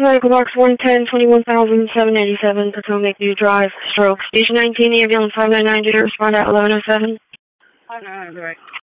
medical box 110, 21,787, Potomac View Drive, stroke. Station 19, ambulance 599, due to respond at 1107. 599, direct.